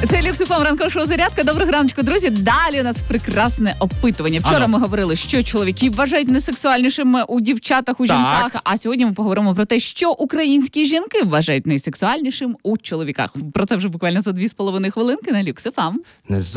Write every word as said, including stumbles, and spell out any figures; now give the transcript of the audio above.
Це Люксифом, ранкова шоу «Зарядка». Доброго раночку, друзі. Далі у нас прекрасне опитування. Вчора Ано. ми говорили, що чоловіки вважають несексуальнішими у дівчатах, у Так. жінках. А сьогодні ми поговоримо про те, що українські жінки вважають найсексуальнішим у чоловіках. Про це вже буквально за дві з половиною хвилинки на Люксифом. Не